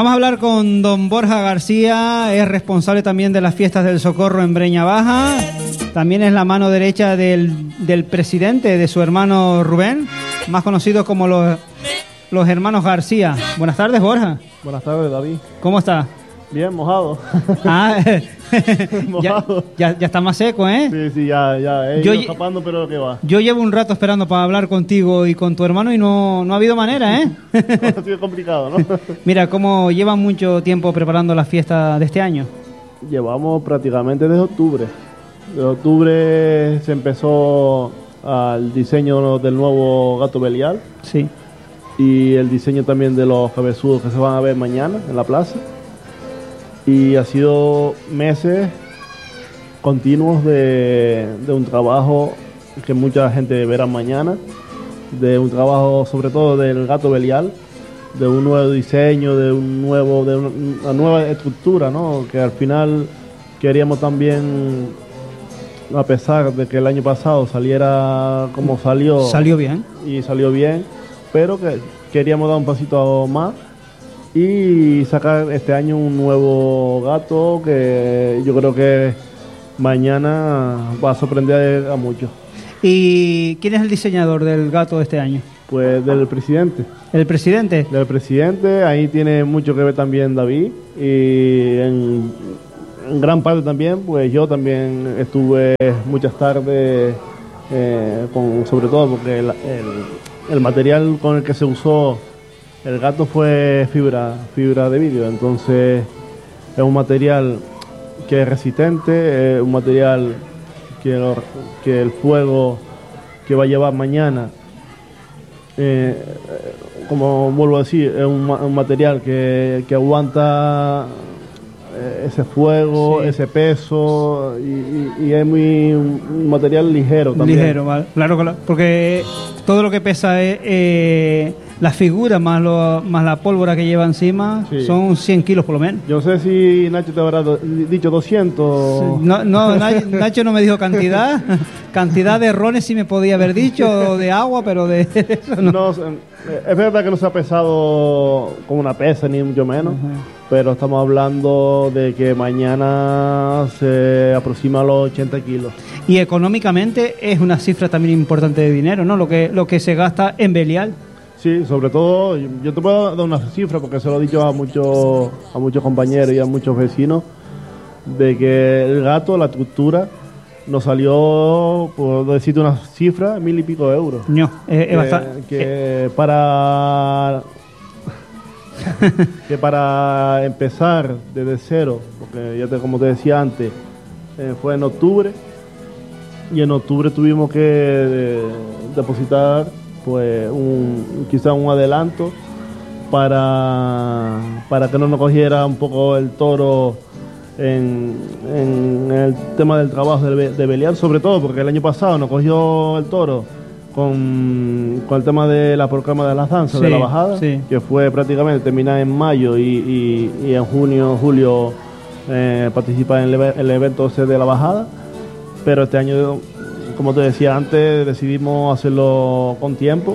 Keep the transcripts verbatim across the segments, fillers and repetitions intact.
Vamos a hablar con don Borja García, es responsable también de las fiestas del Socorro en Breña Baja, también es la mano derecha del, del presidente, de su hermano Rubén, más conocido como los, los hermanos García. Buenas tardes, Borja. Buenas tardes, David. ¿Cómo está? Bien, mojado. Ah, mojado. Ya, ya, ya está más seco, ¿eh? Sí, sí, ya, ya. He Yo ido lle- escapando, pero que va. Yo llevo un rato esperando para hablar contigo y con tu hermano y no, no ha habido manera, ¿eh? Ha sido complicado, ¿no? Mira, ¿cómo llevan mucho tiempo preparando la fiesta de este año? Llevamos prácticamente desde octubre. De octubre se empezó al diseño del nuevo gato Belial Sí. y el diseño también de los cabezudos que se van a ver mañana en la plaza. Y ha sido meses continuos de, de un trabajo que mucha gente verá mañana, de un trabajo sobre todo del gato Belial, de un nuevo diseño, de un nuevo, de una nueva estructura, ¿no? Que al final queríamos también, a pesar de que el año pasado saliera como salió, ¿Salió bien? y salió bien, pero que queríamos dar un pasito más y sacar este año un nuevo gato que yo creo que mañana va a sorprender a muchos. ¿Y quién es el diseñador del gato de este año? Pues del presidente. ¿El presidente? Del presidente, ahí tiene mucho que ver también David y en, en gran parte también, pues yo también estuve muchas tardes, eh, con, sobre todo porque el, el, el material con el que se usó el gato fue fibra, fibra de vidrio, entonces es un material que es resistente, es un material que, lo- que el fuego que va a llevar mañana, eh, como vuelvo a decir, es un, ma- un material que, que aguanta eh, ese fuego, Sí. ese peso y, y- y es muy un material ligero también. Ligero, vale. Claro, claro, porque todo lo que pesa es eh, la figura más, lo, más la pólvora que lleva encima, Sí. son cien kilos por lo menos. Yo no sé si Nacho te habrá do- dicho doscientos. No, no, Na- Nacho no me dijo cantidad, cantidad de rones sí me podía haber dicho, o de agua, pero de eso no. No, eh, es verdad que no se ha pesado con una pesa, ni mucho menos, Ajá. pero estamos hablando de que mañana se aproxima a los ochenta kilos. Y económicamente es una cifra también importante de dinero, ¿no? Lo que, lo que se gasta en Belial. Sí, sobre todo, yo yo te puedo dar una cifra porque se lo he dicho a muchos, a muchos compañeros y a muchos vecinos, de que el gato, la estructura, nos salió, por decirte una cifra, mil y pico de euros. No, es, es que, bastante. que para que para empezar desde cero, porque ya te, como te decía antes, eh, fue en octubre y en octubre tuvimos que eh, depositar pues un quizá un adelanto para para que no nos cogiera un poco el toro en, en el tema del trabajo de, Be- de Belial, sobre todo porque el año pasado nos cogió el toro con, con el tema de la proclama de las danzas, Sí, de la bajada, sí. que fue prácticamente terminar en mayo y, y- y en junio, julio eh, participar en el, eve- el evento ese de la bajada, pero este año, como te decía antes, decidimos hacerlo con tiempo,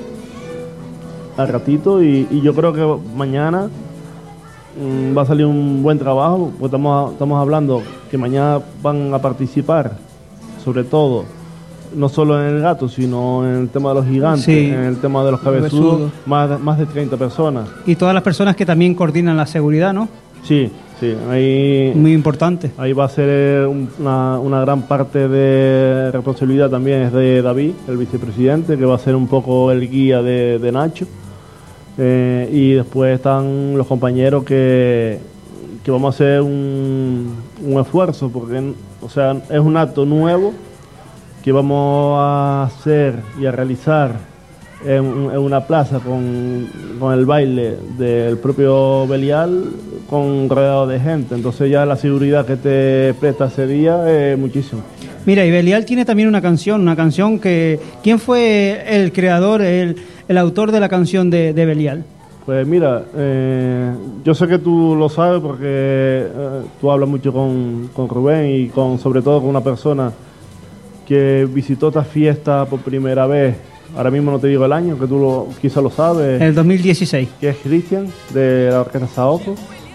al ratito, y, y yo creo que mañana mm, va a salir un buen trabajo, porque estamos, estamos hablando que mañana van a participar, sobre todo, no solo en el gato, sino en el tema de los gigantes, Sí. en el tema de los cabezudos, Cabezudos. más, de- más de treinta personas. Y todas las personas que también coordinan la seguridad, ¿no? Sí, sí, ahí, Muy importante. ahí va a ser un- una, una gran parte de responsabilidad también es de David, el vicepresidente, que va a ser un poco el guía de, de Nacho. Eh, y después están los compañeros que, que vamos a hacer un, un esfuerzo, porque o sea, es un acto nuevo que vamos a hacer y a realizar en, en una plaza con, con el baile del propio Belial, con rodeado de gente. Entonces ya la seguridad que te presta ese día es muchísimo. Mira, y Belial tiene también una canción, una canción que... ¿Quién fue el creador, el, el autor de la canción de, de Belial? Pues mira, eh, yo sé que tú lo sabes porque eh, tú hablas mucho con, con Rubén y con sobre todo con una persona que visitó esta fiesta por primera vez. Ahora mismo no te digo el año, que tú lo, quizá lo sabes. El dos mil dieciséis. Que es Cristian, de la Orquesta Saoco.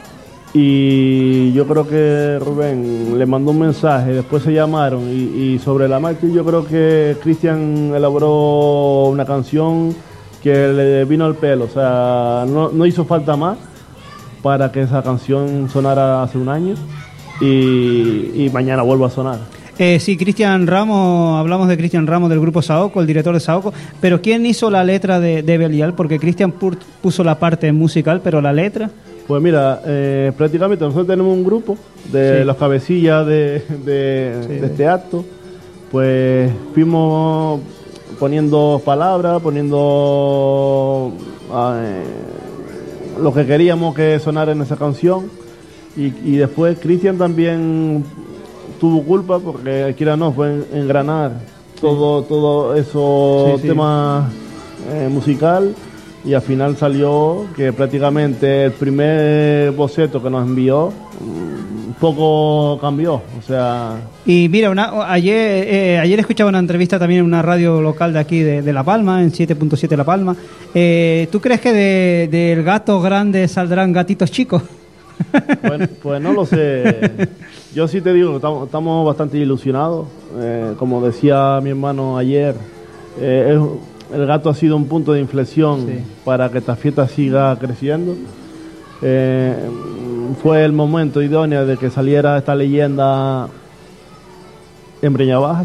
Y yo creo que Rubén le mandó un mensaje, después se llamaron y, y sobre la marcha yo creo que Cristian elaboró una canción que le vino al pelo, o sea, no, no hizo falta más para que esa canción sonara hace un año y, y mañana vuelva a sonar. Eh, sí, Cristian Ramos, hablamos de Cristian Ramos del grupo Saoko, el director de Saoko, pero ¿quién hizo la letra de, de Belial? Porque Cristian puso la parte musical, pero la letra... Pues mira, eh, prácticamente nosotros tenemos un grupo de sí. los cabecillas de, de, sí, de este acto, pues fuimos poniendo palabras, poniendo eh, lo que queríamos que sonara en esa canción y, y después Cristian también tuvo culpa porque quiera no fue engranar sí. todo todo eso sí, temas sí. Eh, musical. Y al final salió que prácticamente el primer boceto que nos envió un poco cambió, o sea... Y mira, una, ayer eh, ayer escuchaba una entrevista también en una radio local de aquí de, de La Palma, en siete punto siete La Palma. Eh, ¿Tú crees que de, del gato grande saldrán gatitos chicos? Pues, pues no lo sé. Yo sí te digo que estamos, estamos bastante ilusionados. Eh, como decía mi hermano ayer, eh, es... El gato ha sido un punto de inflexión sí. para que esta fiesta siga creciendo. Eh, fue el momento idóneo de que saliera esta leyenda en Breña Baja.